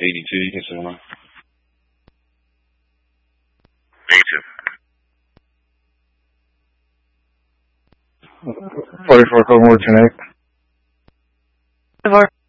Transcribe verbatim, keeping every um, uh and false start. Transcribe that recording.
eighty-two, you can send one. eighty-two. forty-four, code more ten eight.